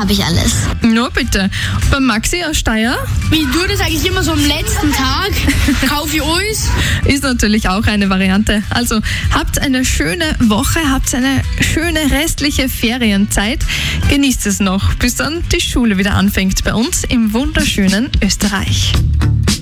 habe ich alles. Ja, bitte. Beim Maxi aus Steyr Wie du das eigentlich immer so am letzten Tag, kaufe ich alles. ist natürlich auch eine Variante. Also habt eine schöne Woche, habt eine schöne restliche Ferienzeit. Genießt es noch, bis dann die Schule wieder anfängt bei uns im wunderschönen Österreich.